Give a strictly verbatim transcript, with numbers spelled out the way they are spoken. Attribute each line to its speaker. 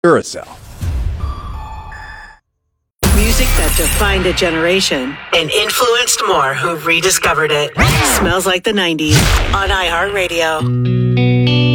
Speaker 1: Duracell.
Speaker 2: Music that defined a generation and influenced more who rediscovered it. Smells like the nineties on iHeartRadio.